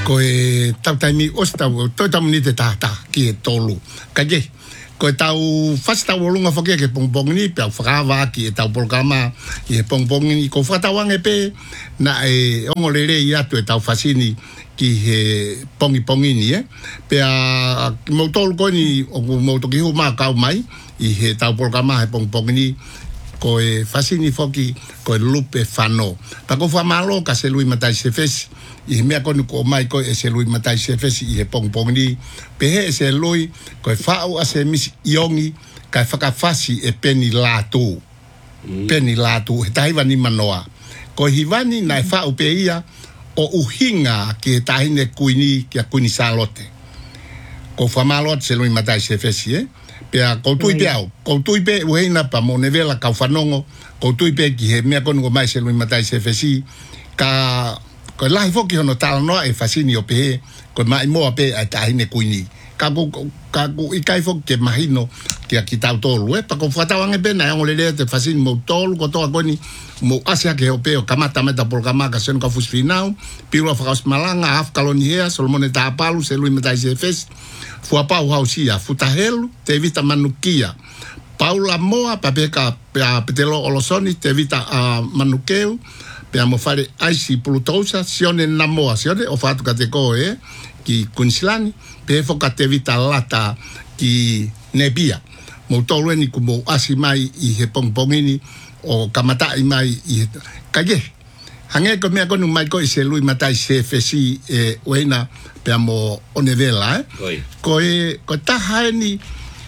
ko e tautaimi ostau to tamni te tata ki e tolu ka ge ko tau fasta wolunga foke ke pongpong ni pe fava ki e tau programa e pongpong ni ko fata wange pe na e ongolere ia tu e tau fasini ki he pongi ni pe a motol ko ni o moto ki huma ka mai i he tau programa he pongpong ni ko e fasini foki ko e lupe fano pa ko fa malo ka se lui matai se fes i mea konu ko mai ko e se lui matai se fes i he pongpong ni pe he se lui ko e fa'u a se mis iongi ka whakawhasi e peni lātu he tahiwani manoa ko hivani na e wha'u pe ia o uhinga ki he tahine kuini ki a kuini salote ko whamalot se lui matai se fes pea koutui pe au koutui pe uheina pa monevela ka whanongo koutui pe ki he mea konu ko mai se lui matai se fesi ka ko lahi foki hono tala noa e fasini o pe ko mai moa pe a tahine kuini ka ku ikai foki ke mahino ki a kitau tolu pa ko whatawange pe na yongo lelea te fasini mo tolu ko toa koni mo asia ke ho pe o kamata meta por kamaka sen ka fusfinau piru a whakaus malanga haf kaloni hea solomone taapalu se lui matai se fesi fua pau hausia futahelu te vita manukia Paula moa papeka pe petelo olosoni te vita manukeu pe mo fare aisi plutosa sione na moa sione o fatu kateko ki kunsilani pe foka te vita lata ki nebia mo tolu ni kumo asi mai i he pongpongini o kamata i mai i kage hange ko mea konu mai ko se lui matai se fesi wena pe amo onevela ko taha ni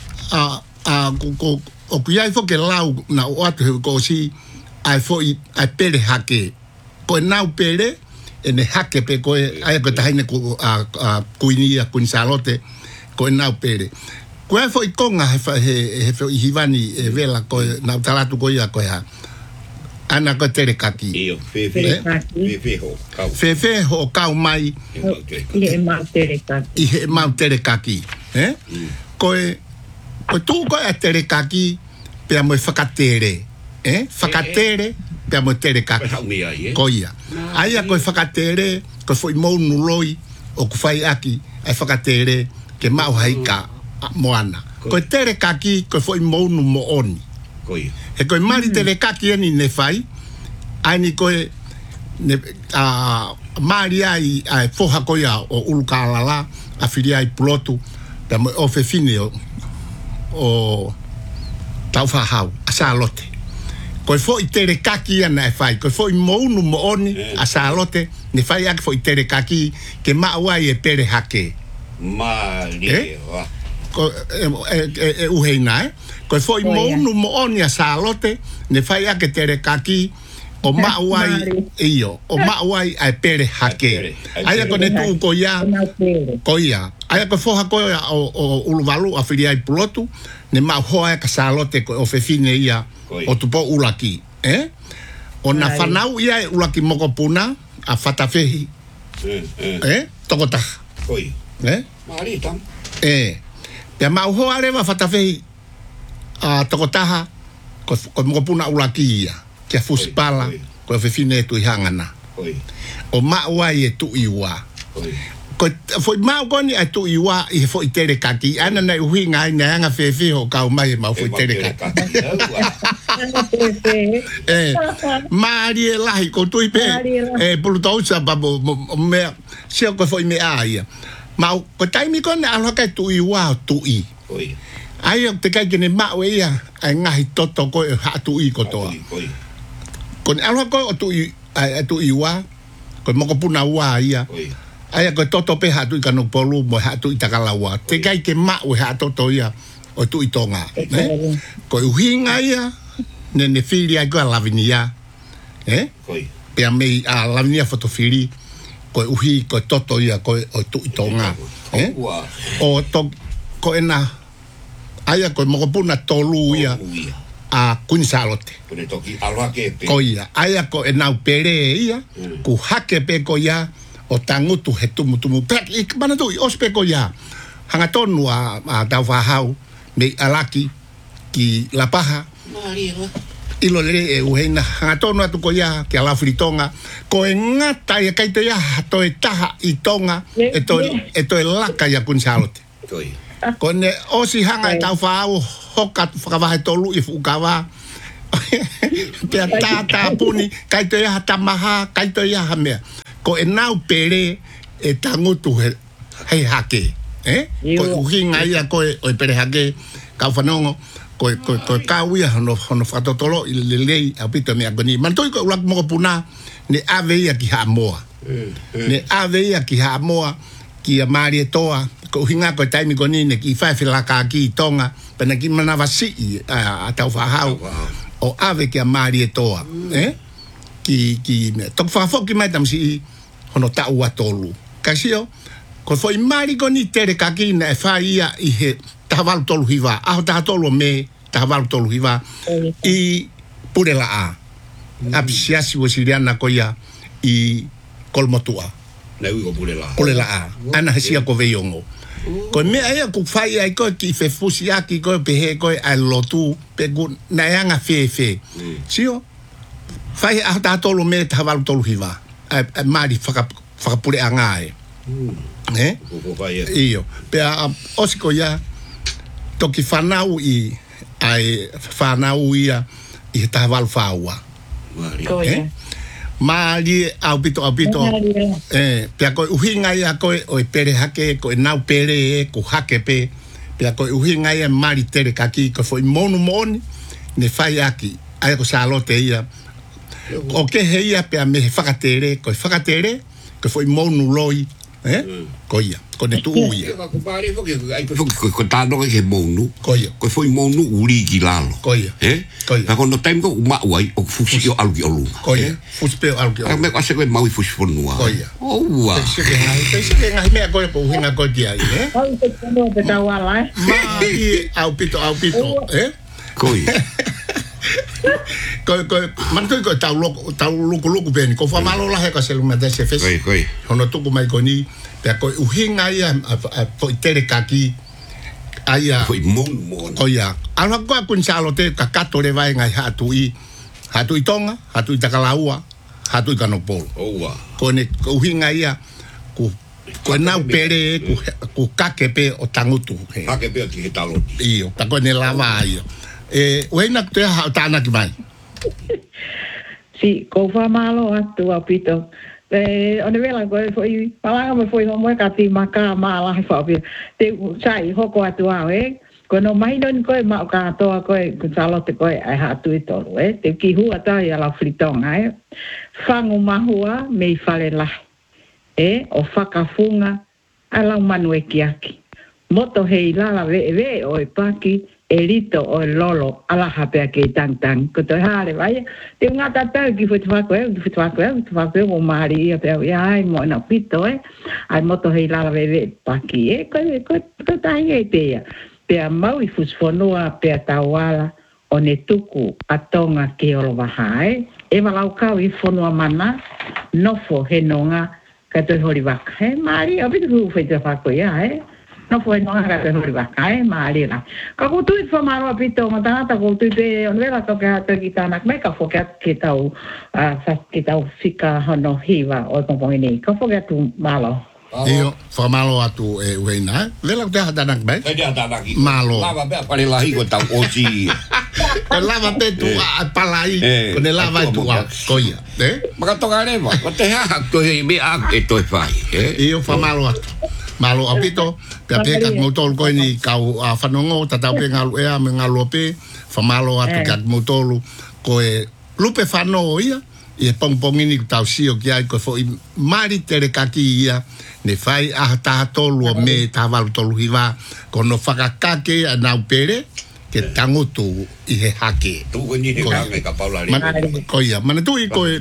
ko o kuia fo ke lau na o atu ko si ai fo ai pere hake ko nau pere ene hake pe ko ai ko taha ni ko kuini salote ko nau pere ko fo I konga he hivani vela ko na talatu ko ia ko ya ana ko tere kaki io fefe ho kau mai i he mau tere kaki ko tu ko a tere kaki pe mo whakatere whakatere pe mo tere kaki ko ia ai ko whakatere ko foi mo nuloi o ku fai aki ai whakatere ke mau haika moana ko tere kaki ko foi mo nu mo oni he koe mari te rekaki ni ne fai ani koe mari ai foha koia o ulukalala a firi ai plotu pe mo o fefine o taufa hau a salote koe fo I te rekaki ana e fai koe fo I mounu mo oni a salote ne fai aki fo I te rekaki ke mauai e pere hake mari ko uheina ko foi mo mo oni a salote ne fai ake tere kaki o mauai io o mauai ai pere hake ai ko ne tu ko ia ai ko foha ko o uluvalu a fili ai plotu ne mau hoa ka salote ko o fefine ia o tupo ulaki o na fanau ia ulaki moko puna a fatafehi tokota marita pe mau hoa rewa fatafehi tokotaha ko mo puna ulakia ke fuspala ko fefine tu hangana o mauai e tu iwa ko foi mau koni ai tu iwa I foi tere kaki ana na uhinga ina nga fefe ho ka mai mau foi tere kaki mari lahi ko tu ipe pulutosa babo me se ko foi me ai mau ko taimi kon ala ka tu iwa tu I ai te kai kene mau ia ai ngahi toto ko ha tu I ko toa kon ala ko tu I wa ko mo ko puna wa ia ai ko toto pe ha tu ka no polu mo ha tu takala wa te kai ke mau ha toto ia o tu I tonga ko uhinga ia ne fili ai ko lavinia pe a me a lavinia fotofili ko uhi ko toto ia ko o tu I tonga o to ko ena aya ko mo puna tolu ia a kunisalote ko ia aya ko ena pere ia ku hake pe ko ia o tangutu he tumutumu pek ik mana tu ospe ko ia hanga tonu a tau hau me alaki ki la paha ilo le e uheina ngatono atu ko ia ke ala fritonga ko e ngata ia kai te ia to e taha I tonga e to e laka ia kun salote ko ne osi hanga e tau whaau hoka whakawahe tolu I fukawa pia tata puni kai te ia tamaha kai te ia mea ko e nau pere e tangutu hei hake ko uhinga ia ko e pere hake kau whanongo ko kawia hono fatotolo le lei apito me agoni mantoi ko ulak mo puna ne ave ia ki hamoa ne ave ia ki hamoa ki amari toa ko hinga ko taimi goni ne ki fa fila ka ki tonga pena ki mana vasi a tau fa hau o ave ki amari toa ki tok fa fo ki mai tam si hono ta ua tolu kasio ko foi mari goni tere ka ki na fa ia I he taval tolu hiva a ta tolu me taval tolu hiva I purela a apsiasi wasiliana ko ia I kolmotua na ugo purela a ana hasia ko veiongo ko me ai ko fai ai ko ki fe fusiaki ko pe ko ai lotu pe na yanga fe sio fai a ta tolu me taval tolu hiva a mari faka pure angai io pe osiko ya toki whanau I ai whanau ia I taval whaua Mali au pito pia ko uhinga ia ko o pere hake ko nau pere ko hake pe pia ko uhinga ia mali tere kaki ko foi monu moni ne fai aki ai ko salote ia o ke heia pe me whakatere ko foi monu loi ko ia ko ne tu ia ko pare fo ke ai fo ko tano ke monu ko foi monu uri ki lalo ko ia pa kono time ko uma uai o fusi o algi olu ko ia fusi pe algi olu me kwase ko mau fusi fonua ko ia o wa se ngai me ko hinga ko dia ai pe tawala ma au pito ko ia ko manto ko tau loko ben ko fa malo la he ka selu mate se fes hono tu ko mai ko ni pe ko uhinga ia po tere kaki aya foi mon oya ala ko kun salo te ka kato le vai ngai hatu I tonga hatu I takalaua hatu I kanopolo owa ko ne uhinga ia ku nau pere ku kakepe o tangutu kakepe ki talo io ta ko ne lava io wena te ha tana ki mai si ko fa malo atu apito ona vela ko foi palanga me foi mo ka ti maka mala fa bi te sai hoko atu ko no mai non ko ma ka to ko salo te ko ai ha tu to te ki hu ata ya la fritong fangu mahua me fale la o fakafunga ala manwe kiaki moto hei la ve o paki elito o lolo ala hapea ke tang ko to hale vai te nga tata ki futwa ko mo mari e pe ai mo na pito ai moto hei la ve paki ko tai e pe mau I fusfonua pe tawala o ne tuku atonga ke o bahai e malau ka I fonua mana nofo henonga ka to hori waka mari o bitu fu te fa ko no foi no era de riba kai marina ka ko tu fa maro pito mata ta ko tu be on vera to ka to kitana me ka fo ka kitau fa kitau fika hono hiva o ko ni ka fo ka tu malo io fa malo atu wena vela te hada nak bai malo lava be pare la higo ta oji ko lava pe tu palai ko ne lava tu ko ia maka to ka reva ko te ha to me a e to fai io fa malo atu malo apito pe ka motol ko ni kau fanongo tata pe ngalu e me ngalu pe fa malo atu ka motolu ko lupe fano ia e pongpongini tau sio ki ai ko foi mari tere kaki ia ne fai a ta tolu me taval tolu hiva ko no fakakake na pere ke tangutu I he hake tu ko ni ka paula ko ia mana tu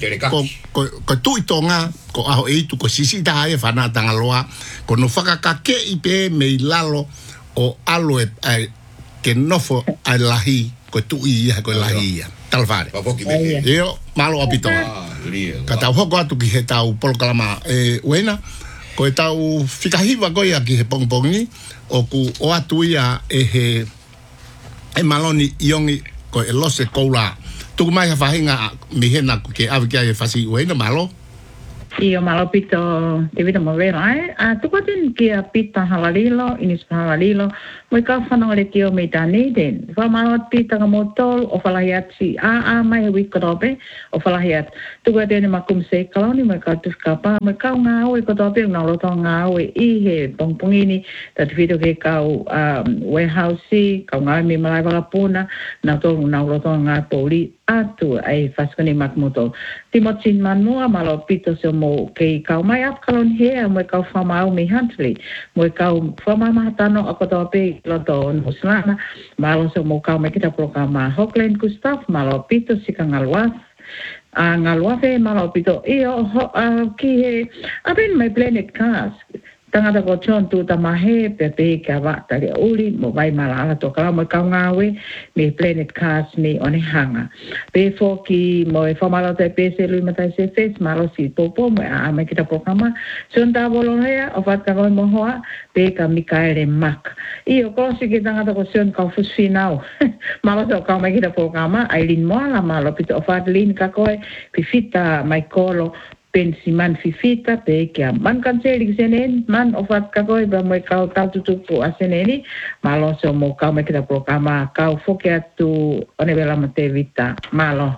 ko tu tonga ko aho e tu ko sisi ta e fana tangaloa ko no fakakake I pe me lalo o alo ke nofo ai lahi ko tu ia ko lahi talfare io malo apito ka tau hoko atu ki he tau polokalama wena ko tau fikahiva ko ia ki he pongpongi o ku o atu ia he maloni iongi ko lose koula tu mai ha fahinga mi hena ke ave ke fasi uena malo Io malo pito te vita mo vera tu patin ke pita halalilo inis halalilo mo ka fano le tio me tani den fa malo pita ka motol o falahiat si mai wi krobe o falahiat tu ga den makum se kaloni mo ka tu skapa mo ka nga o ko tope na lo to nga o I he pongpongini ta video ke ka warehouse ka nga mi mai wala puna na to na lo to nga poli atu ai faskoni makmoto timotin manua malo pito se mo ke kau mai ap kalon hea mo kau famau mi hantli mo kau fama matano ako tope loto muslana malo se mo kau me kita programa Hockland Gustav malo pito sikangalwas ngalwafe malo pito io ki he abin my planet cast tangata ko chon tu tamahe pepe ka wa tali uli mo vai mala to kala mo ka ngawe me planet cars me one hanga pe fo ki mo e famalo te pese lui mata se face malo si popo mo a me kita programa son ta bolonia o fat ka mo hoa pe ka Mikael Mak io ko si ki tangata ko son ka fus finau malo to ka me kita programa Aileen Moala malo pito fat lin ka ko pifita mai kolo pensiman fifita pe kia man kanseli senen man ofat kakoi ba mo kau tau tutupu aseneni malo so mo kau me kita programa kau fokia tu one vela mate vita malo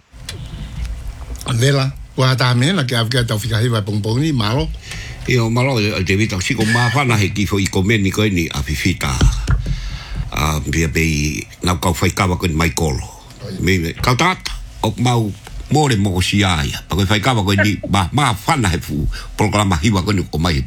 vela wa ta me la que avga tau fika hiva pongponi malo io malo te vita si ko ma fana he ki fo I komeni ko ni a fifita bia be na kau fai kava ko mai kolo me kau tata ok mau more mo sia ya pa ko fai kava ko ni ma fana he fu programa hiwa ko ni ko mai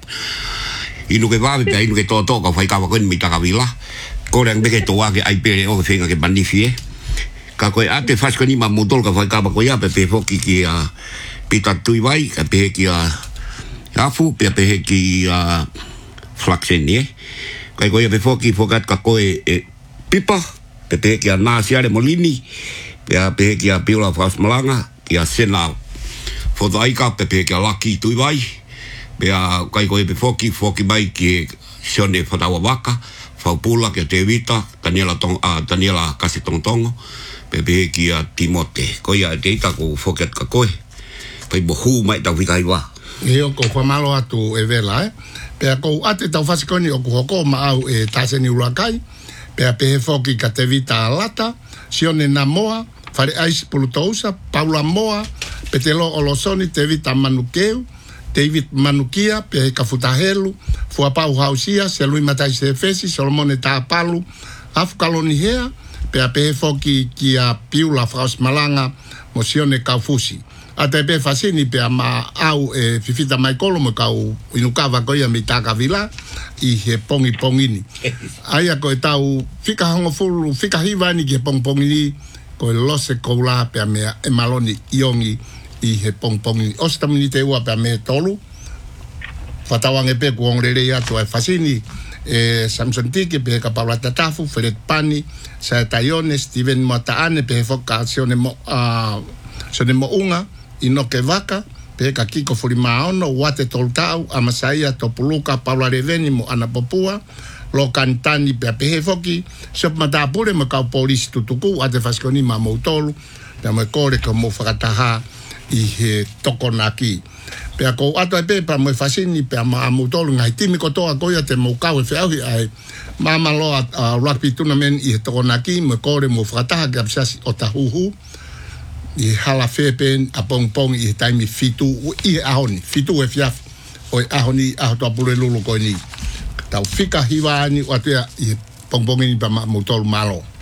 inu ke va be inu ke to ka fai kava ko ni ta ka vila ko rang be ke to ke ai pe o fenga ke banifie ka ko ate fas ko ni ma mudol ka fai kava ko ya pe fo ki a pita tui vai ka pe ki a afu pe ki a flaxenie ka ko ya pe fo ki fokat ka ko pipa pe ki a nasia le molini pe ki a piula fas malanga kia sena for the aika pepe kia laki tui vai pea kai koe pe foki mai ki sione whatawa waka whaupula kia te vita Daniela kasi tongtongo pepe kia Timote koe ia te ita ko fokiat ka koe pai mohu mai tau whikai wa eo ko whamalo atu e vela pea ko ate tau whasikoni o ku hoko ma au e taseni urakai pea pehe foki ka te vita alata sione na moa Fare ais pulutousa, Paula Moa, Petelo Olosoni, Tevita Manukeu, David Manukia, Pe Kafutahelu, Fuapau Hausia, Selui Matai Sefesi, Solomone Tapalu, Afkaloni Hea, Pe Ape Foki Kia Piula Fraus Malanga, Mosione Kaufusi. Ate pe fasini pe ama au fifita maikolo mo kau inukava koia mitaka vila I he pongini. Aya ko tau fika hongo fulu, fika hivani ke pongini ko lose ko la pe me e maloni iongi I he pongpongi ostamini te ua pe me tolu fatawang e pe ko ngere ya to e fasini Samson Tiki pe ka Paula Tatafu Fred Pani sa Tayone Steven Mataane pe vocazione mo sone mo unga inoke vaka pe ka Kiko Furimaono wate toltau amasaya topuluka Paula Reveni mo ana popua lo cantani pe pe foki sop mata pure mo ka polisi tutuku ate faskoni ma motolu pe mo kore ko mo fakataha I he tokonaki pe ko ato pe pa mo fasini pe ma motolu ngai timi ko toa ko ya te mo ka fe ai mama lo rugby tournament I he tokonaki mo kore mo fakataha ke absasi otahuhu I hala fepen a pong I taimi fitu I ahoni fitu e fiaf o ahoni a to pure lulu ko ni tau fika hiwani watua I pongpongini pa motol malo